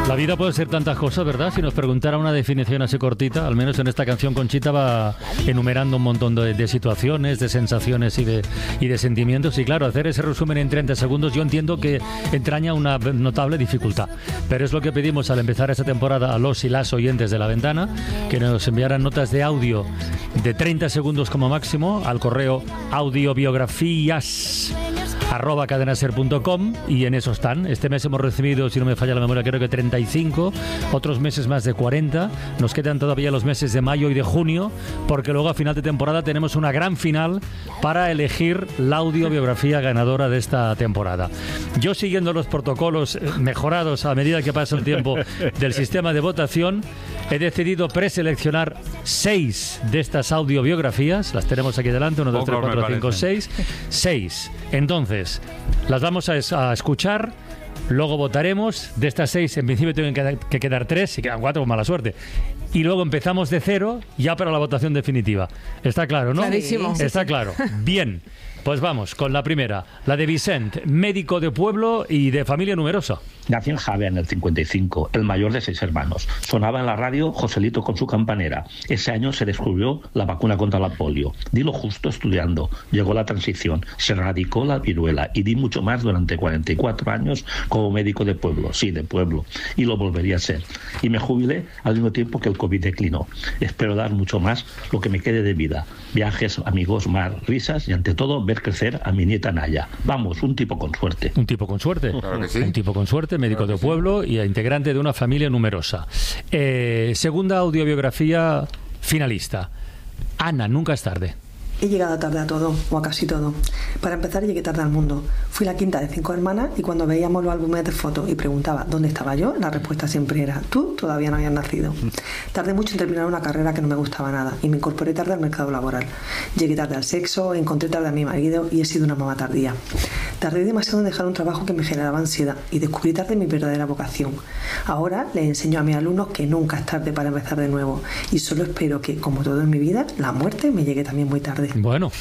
La vida puede ser tantas cosas, ¿verdad? Si nos preguntara una definición así cortita, al menos en esta canción Conchita va enumerando un montón de situaciones, de sensaciones y de sentimientos. Y claro, hacer ese resumen en 30 segundos yo entiendo que entraña una notable dificultad. Pero es lo que pedimos al empezar esta temporada a los y las oyentes de La Ventana, que nos enviaran notas de audio de 30 segundos como máximo al correo audiobiografías@cadenaser.com, y en eso están. Este mes hemos recibido, si no me falla la memoria, creo que 35, otros meses más de 40. Nos quedan todavía los meses de mayo y de junio, porque luego a final de temporada tenemos una gran final para elegir la audiobiografía ganadora de esta temporada. Yo, siguiendo los protocolos mejorados a medida que pasa el tiempo del sistema de votación, he decidido preseleccionar 6 de estas audiobiografías. Las tenemos aquí delante, 1, 2, 3, 4, 5, 6. 6. Entonces, las vamos a escuchar, luego votaremos. De estas 6, en principio tienen que quedar 3, si quedan 4, con mala suerte. Y luego empezamos de 0, ya para la votación definitiva. Está claro, ¿no? Clarísimo. Está claro. Bien, pues vamos con la primera, la de Vicent, médico de pueblo y de familia numerosa. Nació en Jave en el 55, el mayor de 6 hermanos. Sonaba en la radio Joselito con su campanera. Ese año se descubrió la vacuna contra la polio. Di lo justo estudiando. Llegó la transición, se erradicó la viruela y di mucho más durante 44 años como médico de pueblo. Sí, de pueblo. Y lo volvería a ser. Y me jubilé al mismo tiempo que el COVID declinó. Espero dar mucho más lo que me quede de vida. Viajes, amigos, mar, risas y ante todo ver crecer a mi nieta Naya. Vamos, un tipo con suerte. Un tipo con suerte. Claro que sí. Un tipo con suerte, médico de pueblo y integrante de una familia numerosa. Segunda audiobiografía finalista. Ana, nunca es tarde. He llegado tarde a todo, o a casi todo. Para empezar, llegué tarde al mundo. Fui la quinta de 5 hermanas y cuando veíamos los álbumes de fotos y preguntaba dónde estaba yo, la respuesta siempre era: tú todavía no habías nacido. Tardé mucho en terminar una carrera que no me gustaba nada y me incorporé tarde al mercado laboral. Llegué tarde al sexo, encontré tarde a mi marido y he sido una mamá tardía. Tardé demasiado en dejar un trabajo que me generaba ansiedad y descubrí tarde mi verdadera vocación. Ahora les enseño a mis alumnos que nunca es tarde para empezar de nuevo y solo espero que, como todo en mi vida, la muerte me llegue también muy tarde. Bueno,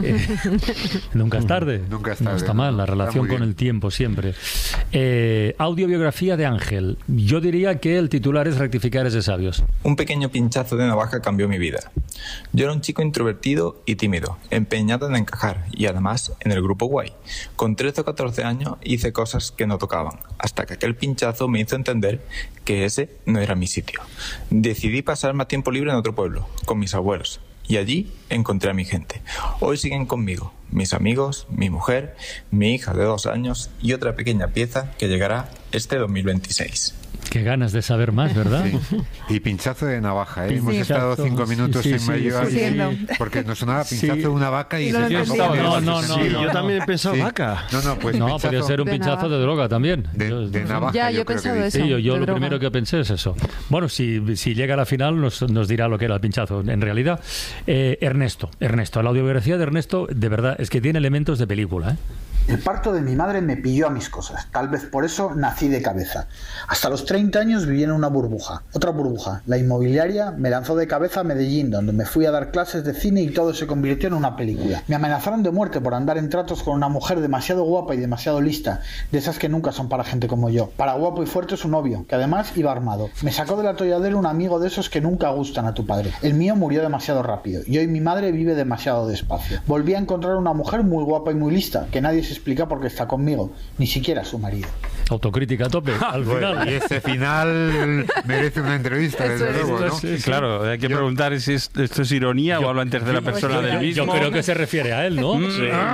nunca es tarde. Nunca es tarde. No está mal, la relación con el tiempo siempre. Audiobiografía de Ángel. Yo diría que el titular es rectificar es de sabios. Un pequeño pinchazo de navaja cambió mi vida. Yo era un chico introvertido y tímido, empeñado en encajar y además en el grupo guay. Con 13 o 14 años hice cosas que no tocaban, hasta que aquel pinchazo me hizo entender que ese no era mi sitio. Decidí pasar más tiempo libre en otro pueblo, con mis abuelos. Y allí encontré a mi gente. Hoy siguen conmigo, mis amigos, mi mujer, mi hija de 2 años y otra pequeña pieza que llegará este 2026. Qué ganas de saber más, ¿verdad? Sí. Y pinchazo de navaja, ¿eh? Sí. Hemos estado 5 minutos en medio porque nos sonaba pinchazo de una vaca y... No, yo también he pensado vaca. Pues no, pinchazo podría ser un pinchazo de droga también. De navaja. Ya, yo he pensado eso. Sí, yo lo primero que pensé es eso. Bueno, si llega a la final nos dirá lo que era el pinchazo. En realidad, Ernesto, la audiobiografía de Ernesto, de verdad, es que tiene elementos de película, ¿eh? El parto de mi madre me pilló a mis cosas. Tal vez por eso nací de cabeza. Hasta los 30 años viví en una burbuja. Otra burbuja, la inmobiliaria, me lanzó de cabeza a Medellín, donde me fui a dar clases de cine y todo se convirtió en una película. Me amenazaron de muerte por andar en tratos con una mujer demasiado guapa y demasiado lista, de esas que nunca son para gente como yo. Para guapo y fuerte su novio, que además iba armado. Me sacó del atolladero un amigo de esos que nunca gustan a tu padre. El mío murió demasiado rápido y hoy mi madre vive demasiado despacio. Volví a encontrar una mujer muy guapa y muy lista, que nadie se explica por qué está conmigo, ni siquiera su marido. Autocrítica a tope, al final. Y ese final merece una entrevista, desde luego, ¿no? Sí, claro, hay que preguntar si esto es ironía o habla en tercera persona del mismo. Yo creo que se refiere a él, ¿no? No lo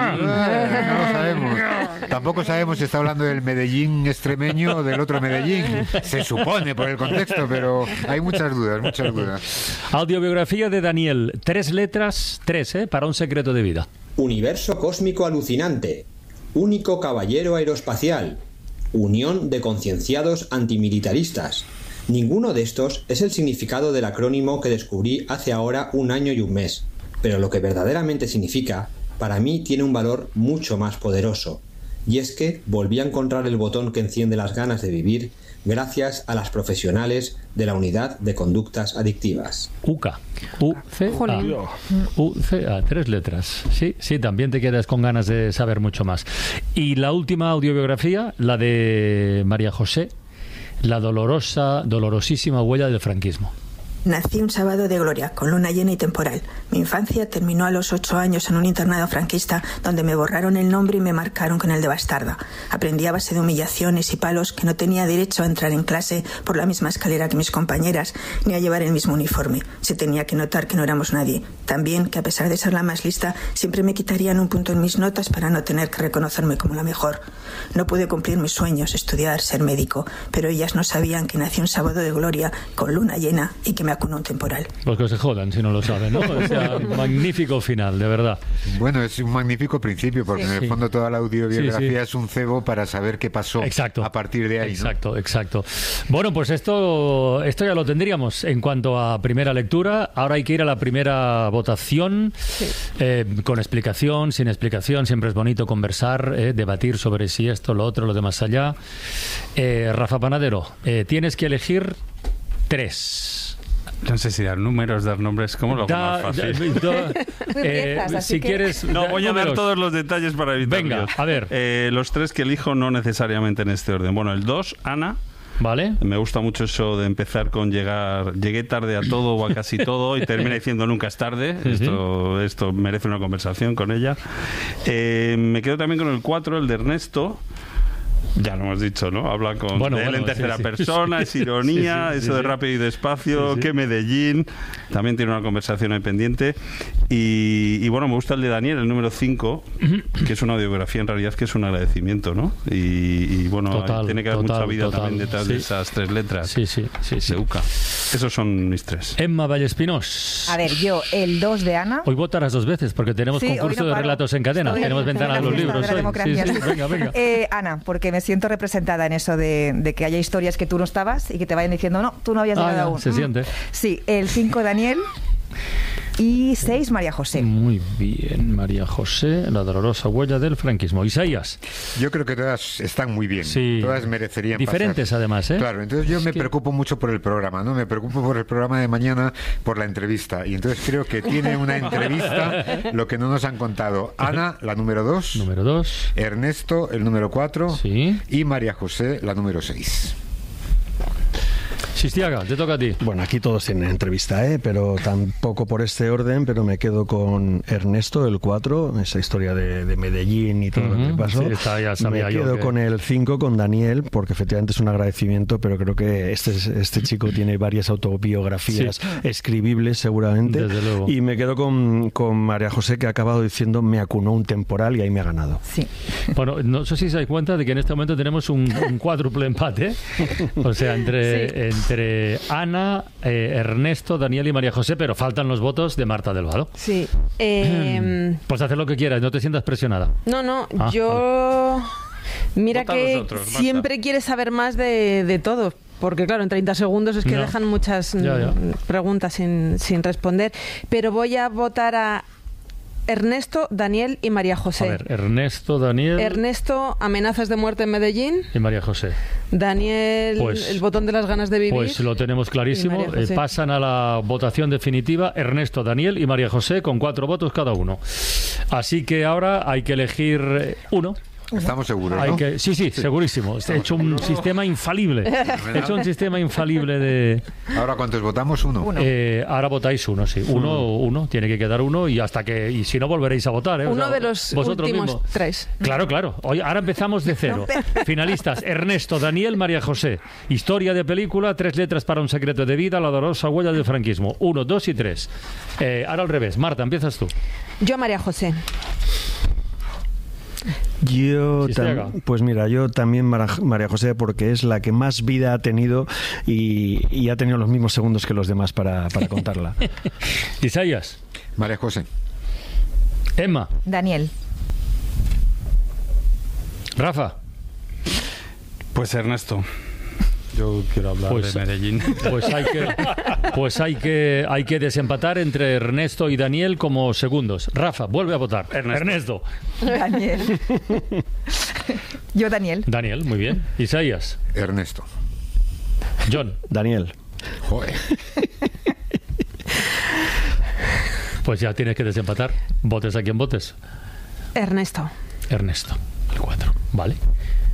sabemos. Tampoco sabemos si está hablando del Medellín extremeño o del otro Medellín. Se supone por el contexto, pero hay muchas dudas, muchas dudas. Audiobiografía de Daniel. 3 letras, 3, para un secreto de vida. Universo cósmico alucinante. Único caballero aeroespacial. Unión de concienciados antimilitaristas. Ninguno de estos es el significado del acrónimo que descubrí hace ahora 1 año y 1 mes, pero lo que verdaderamente significa, para mí tiene un valor mucho más poderoso, y es que volví a encontrar el botón que enciende las ganas de vivir gracias a las profesionales de la Unidad de Conductas Adictivas. UCA. UCA, 3 letras. Sí, también te quedas con ganas de saber mucho más. Y la última audiobiografía, la de María José, La dolorosísima huella del franquismo. Nací un sábado de gloria, con luna llena y temporal. Mi infancia terminó a los 8 años en un internado franquista donde me borraron el nombre y me marcaron con el de bastarda. Aprendí a base de humillaciones y palos que no tenía derecho a entrar en clase por la misma escalera que mis compañeras, ni a llevar el mismo uniforme. Se tenía que notar que no éramos nadie. También que a pesar de ser la más lista, siempre me quitarían un punto en mis notas para no tener que reconocerme como la mejor. No pude cumplir mis sueños, estudiar, ser médico, pero ellas no sabían que nací un sábado de gloria, con luna llena y que me con un temporal. Pues que se jodan si no lo saben, ¿no? O sea, magnífico final, de verdad. Bueno, es un magnífico principio, porque en el fondo toda la audiobiografía es un cebo para saber qué pasó a partir de ahí, ¿no? Exacto. Bueno, pues esto ya lo tendríamos en cuanto a primera lectura. Ahora hay que ir a la primera votación, con explicación, sin explicación. Siempre es bonito conversar, debatir sobre si esto, lo otro, lo de más allá. Rafa Panadero, tienes que elegir 3. No sé si dar números, dar nombres, ¿cómo lo hago más fácil? Si quieres... No, voy a dar todos los detalles para evitarlos. Venga, a ver. Los 3 que elijo no necesariamente en este orden. Bueno, el 2, Ana. Vale. Me gusta mucho eso de empezar con llegué tarde a todo o a casi todo y termina diciendo nunca es tarde. Esto merece una conversación con ella. Me quedo también con el 4, el de Ernesto. Ya lo hemos dicho, ¿no? Habla con él en tercera persona, es ironía, eso de rápido y despacio, que Medellín. También tiene una conversación ahí pendiente. Y bueno, me gusta el de Daniel, el número 5, que es una audiografía en realidad que es un agradecimiento, ¿no? Y bueno, tiene que haber mucha vida también detrás de esas 3 letras. Sí. De UCA. Esos son mis 3. Emma Vallespinos. A ver, yo, el 2 de Ana. Hoy votarás 2 veces porque tenemos concurso de relatos en cadena. Tenemos ventana de los libros hoy. Venga. Ana, porque me siento representada en eso de que haya historias que tú no estabas y que te vayan diciendo, no, tú no habías llegado aún. Se siente. Sí, el 5 Daniel y 6 María José. Muy bien, María José, la dolorosa huella del franquismo. Isaías. Yo creo que todas están muy bien. Todas merecerían diferentes pasar. Además, ¿eh? Claro, entonces yo me preocupo mucho por el programa, ¿no? Me preocupo por el programa de mañana, por la entrevista. Y entonces creo que tiene una entrevista lo que no nos han contado. Ana, la número 2. Número 2. Ernesto, el número 4. Y María José, la número 6. Sistiaga, te toca a ti. Bueno, aquí todos tienen entrevista, pero tampoco por este orden, pero me quedo con Ernesto, el 4, esa historia de Medellín y todo lo que pasó. Me quedo con el 5, con Daniel, porque efectivamente es un agradecimiento, pero creo que este chico tiene varias autobiografías escribibles seguramente. Desde luego. Y me quedo con María José, que ha acabado diciendo me acunó un temporal y ahí me ha ganado. Sí. Bueno, no sé si se da cuenta de que en este momento tenemos un cuádruple empate, o sea, entre Ana, Ernesto, Daniel y María José, pero faltan los votos de Marta del Vado. Sí. Pues hacer lo que quieras, no te sientas presionada. No, yo... Mira que vosotros, siempre quieres saber más de todo. Porque claro, en 30 segundos es que dejan muchas preguntas sin responder. Pero voy a votar a Ernesto, Daniel y María José. A ver, Ernesto, Daniel... Ernesto, amenazas de muerte en Medellín. Y María José. Daniel, el botón de las ganas de vivir. Pues lo tenemos clarísimo. Pasan a la votación definitiva Ernesto, Daniel y María José con 4 votos cada uno. Así que ahora hay que elegir uno. Estamos seguros, ¿no? Sí, segurísimo. He hecho un sistema infalible. De... ¿Ahora cuántos votamos? ¿Uno? Ahora votáis uno, sí. Uno. Tiene que quedar uno y hasta que... Y si no, volveréis a votar, ¿eh? Uno de los últimos 3. Claro. Ahora empezamos de 0. Finalistas, Ernesto, Daniel, María José. Historia de película, 3 letras para un secreto de vida, la dolorosa huella del franquismo. 1, 2 y 3. Ahora al revés. Marta, empiezas tú. Yo, María José. Yo también María José, porque es la que más vida ha tenido y ha tenido los mismos segundos que los demás para contarla. Isaías. María José. Emma. Daniel. Rafa. Pues Ernesto. Yo quiero hablar de Medellín. Pues hay que desempatar entre Ernesto y Daniel como segundos. Rafa, vuelve a votar. Ernesto. Daniel. Yo, Daniel. Daniel, muy bien. Isaías. Ernesto. John. Daniel. Joder. Pues ya tienes que desempatar. Votes a quien votes. Ernesto. El 4. Vale.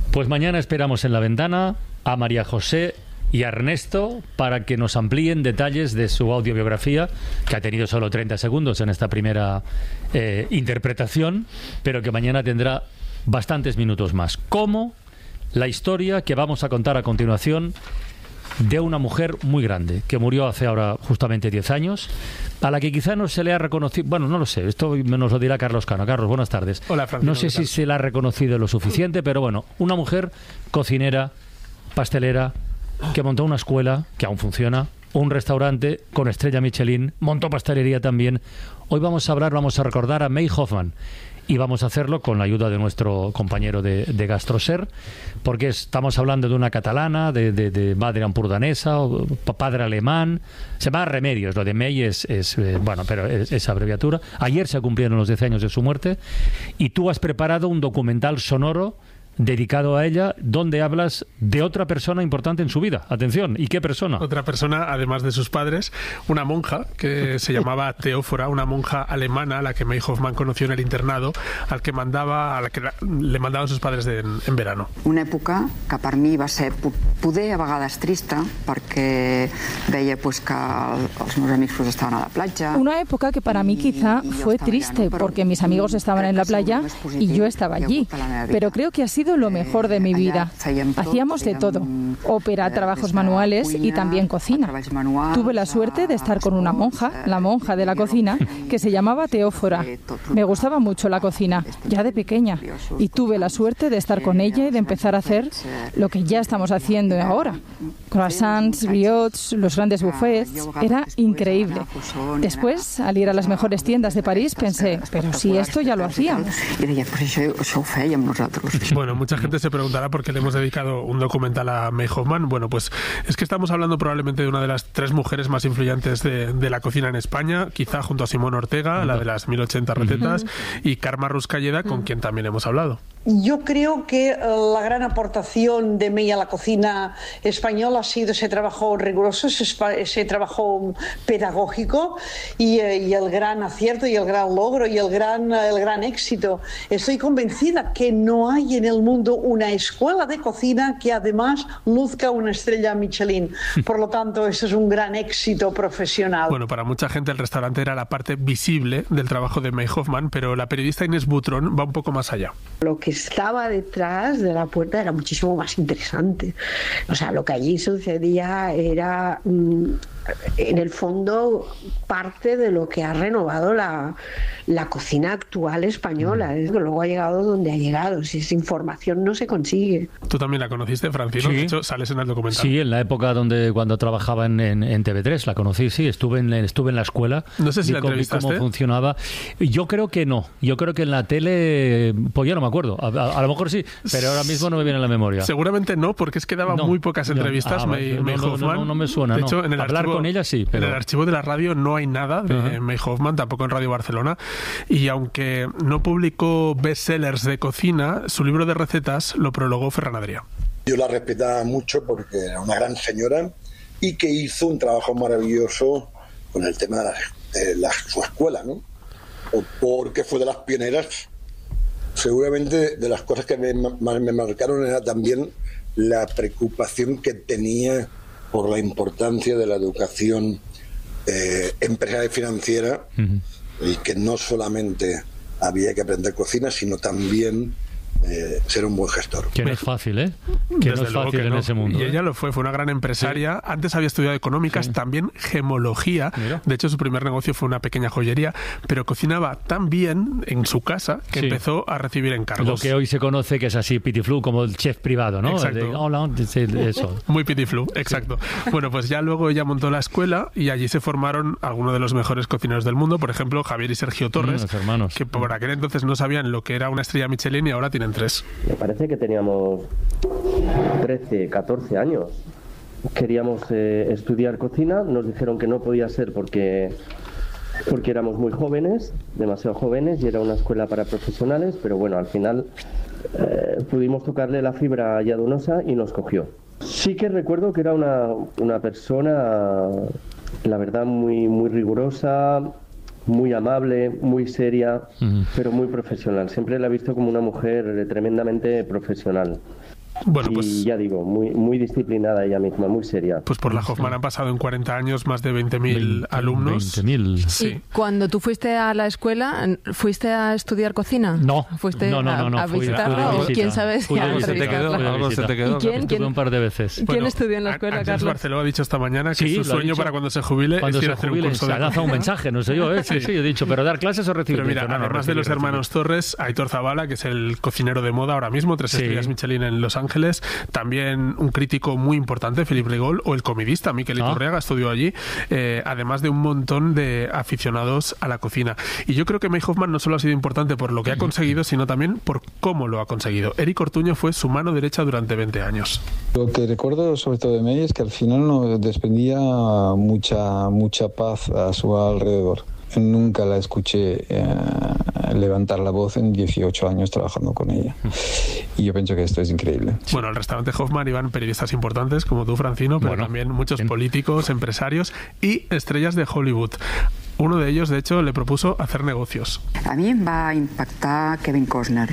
Pues mañana esperamos en La Ventana a María José y a Ernesto para que nos amplíen detalles de su autobiografía, que ha tenido solo 30 segundos en esta primera interpretación, pero que mañana tendrá bastantes minutos más. Como la historia que vamos a contar a continuación de una mujer muy grande, que murió hace ahora justamente 10 años, a la que quizá no se le ha reconocido, bueno, no lo sé, esto nos lo dirá Carlos Cano. Carlos, buenas tardes. Hola, Francisco. No sé si se la ha reconocido lo suficiente, pero bueno, una mujer cocinera, pastelera, que montó una escuela, que aún funciona, un restaurante con estrella Michelin, montó pastelería también. Hoy vamos a recordar a May Hoffman. Y vamos a hacerlo con la ayuda de nuestro compañero de GastroSer, porque estamos hablando de una catalana, de madre ampurdanesa, o padre alemán. Se llama Remedios, lo de May es bueno, pero es abreviatura. Ayer se cumplieron los 10 años de su muerte, y tú has preparado un documental sonoro dedicado a ella, donde hablas de otra persona importante en su vida. Atención, ¿y qué persona? Otra persona, además de sus padres, una monja que se llamaba Teófora, una monja alemana a la que May Hoffman conoció en el internado, a la que le mandaban sus padres en verano. Una època que per mi va ser poder a vegades trista, perquè veia pues, que els meus amics pues, estaven a la platja. Una época que para mí quizá fue triste, porque mis amigos estaban en la playa y yo estaba allí. Pero creo que ha sido lo mejor de mi vida. Hacíamos de todo, ópera, trabajos manuales y también cocina. Tuve la suerte de estar con una monja, la monja de la cocina, que se llamaba Teófora. Me gustaba mucho la cocina, ya de pequeña, y tuve la suerte de estar con ella y de empezar a hacer lo que ya estamos haciendo ahora. Croissants, brioches, los grandes buffets, era increíble. Después, al ir a las mejores tiendas de París, pensé, pero si esto ya lo hacíamos. Bueno, mucha gente se preguntará por qué le hemos dedicado un documental a May Hoffman. Bueno, pues es que estamos hablando probablemente de una de las 3 mujeres más influyentes de la cocina en España, quizá junto a Simón Ortega, la de las 1080 recetas, y Carme Ruscalleda, con quien también hemos hablado. Yo creo que la gran aportación de May a la cocina española ha sido ese trabajo riguroso, ese trabajo pedagógico y el gran acierto y el gran logro y el gran éxito. Estoy convencida que no hay en el mundo una escuela de cocina que además luzca una estrella Michelin. Por lo tanto, eso es un gran éxito profesional. Bueno, para mucha gente el restaurante era la parte visible del trabajo de May Hoffman, pero la periodista Inés Butrón va un poco más allá. Lo que estaba detrás de la puerta era muchísimo más interesante. O sea, lo que allí sucedía era, en el fondo, parte de lo que ha renovado la cocina actual española. Es que luego ha llegado donde ha llegado. Si esa información no se consigue. Tú también la conociste, Francino. Sí. De hecho, sales en el documental. Sí, en la época cuando trabajaba en TV3, la conocí, sí. Estuve en la escuela. No sé si la entrevistaste. Cómo funcionaba. Yo creo que no. Yo creo que en la tele, pues ya no me acuerdo. A lo mejor sí, pero ahora mismo no me viene a la memoria. Seguramente no, porque es que daba muy pocas entrevistas. May Hoffman. No me suena. De hecho, en el hablar con ella sí. Pero... En el archivo de la radio no hay nada de May Hoffman, tampoco en Radio Barcelona. Y aunque no publicó bestsellers de cocina, su libro de recetas lo prologó Ferran Adrià. Yo la respetaba mucho porque era una gran señora y que hizo un trabajo maravilloso con el tema de su escuela, ¿no? O porque fue de las pioneras. Seguramente de las cosas que me marcaron era también la preocupación que tenía por la importancia de la educación empresarial y financiera, y que no solamente había que aprender cocina, sino también ser un buen gestor. Que no es fácil, ¿eh? Que no es fácil en ese mundo. Y ella lo fue una gran empresaria. Sí. Antes había estudiado económicas, también gemología. Mira. De hecho, su primer negocio fue una pequeña joyería, pero cocinaba tan bien en su casa que empezó a recibir encargos. Lo que hoy se conoce que es así, petit flou, como el chef privado, ¿no? Exacto. Eso. Muy petit flou, exacto. Sí. Bueno, pues ya luego ella montó la escuela y allí se formaron algunos de los mejores cocineros del mundo, por ejemplo, Javier y Sergio Torres, los hermanos, que por aquel entonces no sabían lo que era una estrella Michelin y ahora tienen 3. Me parece que teníamos 13, 14 años. Queríamos estudiar cocina, nos dijeron que no podía ser porque éramos muy jóvenes, demasiado jóvenes, y era una escuela para profesionales, pero bueno, al final pudimos tocarle la fibra ya Donosa y nos cogió. Sí que recuerdo que era una persona, la verdad, muy, muy rigurosa, muy amable, muy seria, pero muy profesional. Siempre la he visto como una mujer tremendamente profesional. Bueno, pues, y ya digo, muy disciplinada ella misma, muy seria. Pues por la Hoffman han pasado en 40 años más de 20.000 alumnos. 20.000. Sí. ¿Y cuando tú fuiste a la escuela, fuiste a estudiar cocina? No. ¿Fuiste no, a visitarla? ¿O quién sabe si algo se te quedó? ¿Quién un par de veces. ¿Quién estudió en la escuela, Carlos? Barceló ha dicho esta mañana que sí, su sueño para cuando se jubile es ir a hacer un curso de cocina. Un mensaje, no sé yo, sí, he dicho, pero dar clases o recibir. Pero mira, además de los hermanos Torres, Aitor Zabala, que es el cocinero de moda ahora mismo, 3 estrellas Michelin en Los Ángeles, también un crítico muy importante, Philippe Rigol, o el comidista, Miquel Iturriaga, estudió allí, además de un montón de aficionados a la cocina. Y yo creo que May Hoffman no solo ha sido importante por lo que ha conseguido, sino también por cómo lo ha conseguido. Eric Ortuño fue su mano derecha durante 20 años. Lo que recuerdo sobre todo de May es que al final nos desprendía mucha paz a su alrededor. Nunca la escuché levantar la voz en 18 años trabajando con ella. Y yo pienso que esto es increíble. Bueno, al restaurante Hoffman iban periodistas importantes como tú, Francino, pero también muchos políticos, empresarios y estrellas de Hollywood. Uno de ellos, de hecho, le propuso hacer negocios. A mi em va impactar Kevin Costner,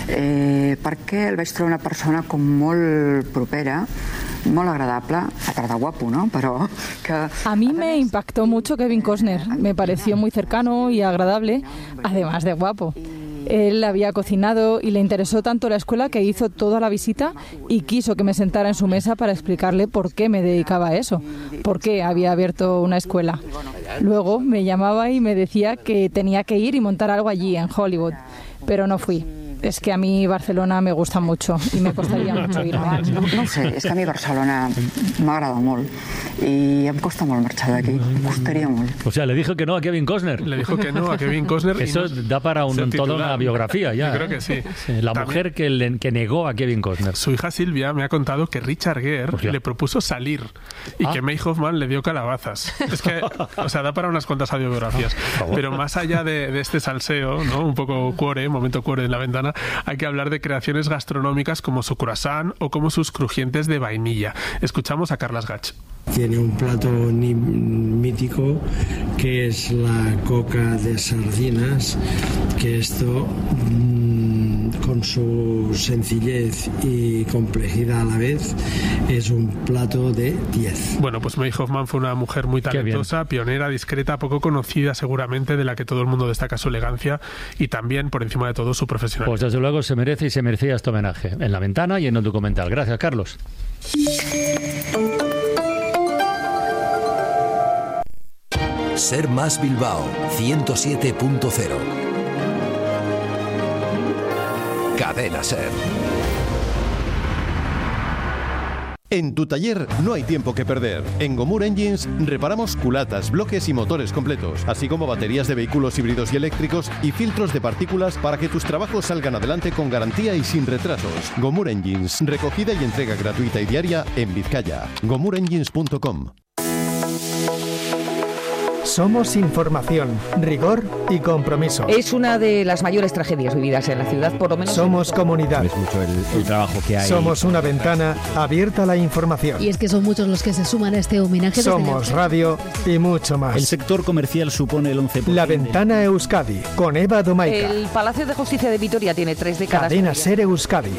perquè el vaig trobar una persona com molt propera, molt agradable, a part de guapo, ¿no? Pero que... A mí me impactó mucho Kevin Costner, me pareció muy cercano y agradable, además de guapo. Él había cocinado y le interesó tanto la escuela que hizo toda la visita y quiso que me sentara en su mesa para explicarle por qué me dedicaba a eso, por qué había abierto una escuela. Luego me llamaba y me decía que tenía que ir y montar algo allí en Hollywood, pero no fui. És que a mi Barcelona me gusta mucho y me costaría mucho irme. No ho sé, és que a mi Barcelona m'agrada molt y em costa molt marxar d'aquí, em costaría molt. O sea, le dijo que no a Kevin Costner. Le dijo que no a Kevin Costner. Eso da para toda una biografía ya. Yo creo que sí. La mujer que negó a Kevin Costner. Su hija Silvia me ha contado que Richard Gere le propuso salir y que May Hoffman le dio calabazas. Es que, o sea, da para unas cuantas audiografías. Pero más allá de este salseo, ¿no? Un poco cuore, momento cuore en la ventana, hay que hablar de creaciones gastronómicas como su croissant o como sus crujientes de vainilla. Escuchamos a Carles Gach. Tiene un plato mítico que es la coca de sardinas, que esto con su sencillez y complejidad a la vez es un plato de 10. Bueno, pues May Hoffman fue una mujer muy talentosa, pionera, discreta, poco conocida seguramente, de la que todo el mundo destaca su elegancia y también, por encima de todo, su profesionalidad. Pues desde luego se merece y se merecía este homenaje en La Ventana y en el documental. Gracias, Carlos. Ser Más Bilbao 107.0. Cadena Ser. En tu taller no hay tiempo que perder. En Gomur Engines reparamos culatas, bloques y motores completos, así como baterías de vehículos híbridos y eléctricos y filtros de partículas para que tus trabajos salgan adelante con garantía y sin retrasos. Gomur Engines, recogida y entrega gratuita y diaria en Vizcaya. GomurEngines.com. Somos información, rigor y compromiso. Es una de las mayores tragedias vividas en la ciudad, por lo menos. Somos comunidad. Es mucho el trabajo que hay. Somos una ventana abierta a la información. Y es que son muchos los que se suman a este homenaje. Somos radio y mucho más. El sector comercial supone el 11%. La Ventana Euskadi, con Eva Domaica. El Palacio de Justicia de Vitoria tiene 3 décadas. Cadena Ser Euskadi.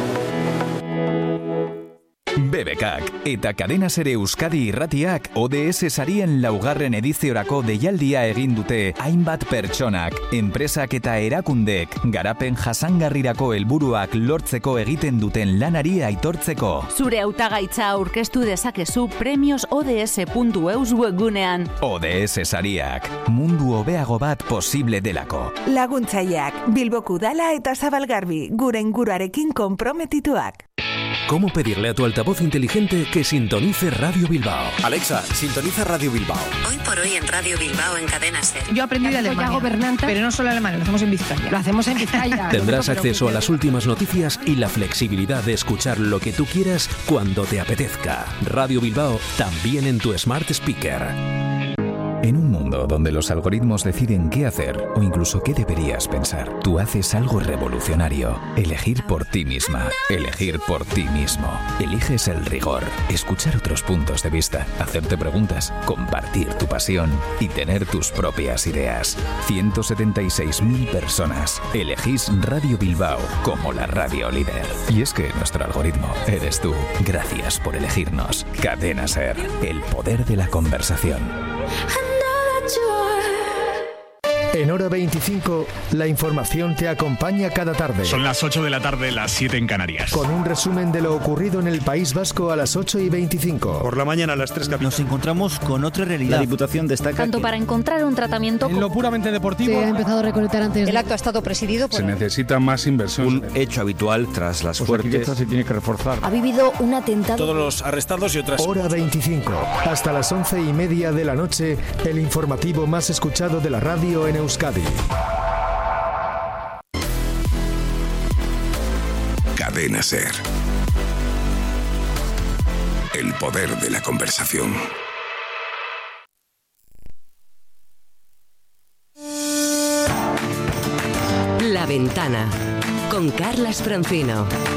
BBKak eta Cadena Ser Euskadi irratiak ODS sarien laugarren ediziorako deialdia egin dute hainbat pertsonak, enpresak eta erakundek garapen jasangarrirako helburuak lortzeko egiten duten lanari aitortzeko. Zure hautagaitza aurkeztu dezakezu premiosods.eus webgunean. ODS sariak, mundu hobeago bat posible delako. Laguntzaileak, Bilboko Udala eta Zabalgarbi, gure inguruarekin konprometituak. ¿Cómo pedirle a tu altavoz inteligente que sintonice Radio Bilbao? Alexa, sintoniza Radio Bilbao. Hoy por hoy en Radio Bilbao en Cadena Ser. Yo aprendí de Alemania, gobernante, pero no solo Alemania, lo hacemos en Vizcaya. Lo hacemos en Vizcaya. Tendrás acceso a las últimas noticias y la flexibilidad de escuchar lo que tú quieras cuando te apetezca. Radio Bilbao, también en tu Smart Speaker. En un mundo donde los algoritmos deciden qué hacer o incluso qué deberías pensar, tú haces algo revolucionario. Elegir por ti misma. Elegir por ti mismo. Eliges el rigor, escuchar otros puntos de vista, hacerte preguntas, compartir tu pasión y tener tus propias ideas. 176.000 personas. Elegís Radio Bilbao como la radio líder. Y es que nuestro algoritmo eres tú. Gracias por elegirnos. Cadena SER. El poder de la conversación. En Hora 25, la información te acompaña cada tarde. Son las 8 de la tarde, las 7 en Canarias. Con un resumen de lo ocurrido en el País Vasco a las 8:25. Por la mañana a las 3 Nos encontramos con otra realidad. La Diputación destaca tanto para encontrar un tratamiento... En lo puramente deportivo... Se ha empezado a recolectar antes... El acto ha estado presidido por... Se necesita más inversión. Un hecho habitual tras las fuertes... se tiene que reforzar. Ha vivido un atentado... Todos los arrestados y otras... Hora 25. Hasta las 11:30 de la noche, el informativo más escuchado de la radio en Euskadi. Cadena SER. El poder de la conversación. La Ventana con Carlas Francino.